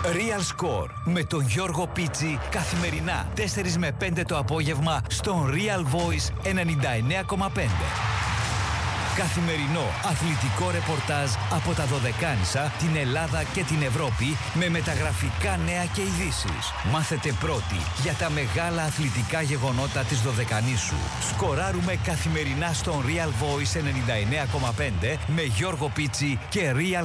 Real Score με τον Γιώργο Πίτσι καθημερινά 4 με 5 το απόγευμα στον Real Voice 99,5. Καθημερινό αθλητικό ρεπορτάζ από τα Δωδεκάνησα, την Ελλάδα και την Ευρώπη με μεταγραφικά νέα και ειδήσεις. Μάθετε πρώτοι για τα μεγάλα αθλητικά γεγονότα της Δωδεκανήσου. Σκοράρουμε καθημερινά στον Real Voice 99,5 με Γιώργο Πίτσι και Real